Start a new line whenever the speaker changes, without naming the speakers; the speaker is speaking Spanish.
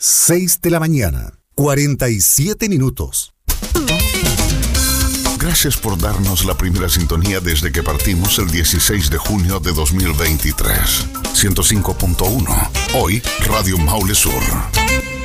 6 de la mañana, 47 minutos.
Gracias por darnos la primera sintonía desde que partimos el 16 de junio de 2023. 105.1. Hoy, Radio Maule Sur.